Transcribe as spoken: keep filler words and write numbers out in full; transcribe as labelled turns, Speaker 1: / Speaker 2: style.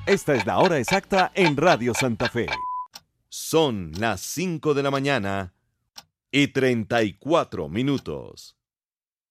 Speaker 1: Esta es la hora exacta en Radio Santa Fe. Son las cinco de la mañana y treinta y cuatro minutos.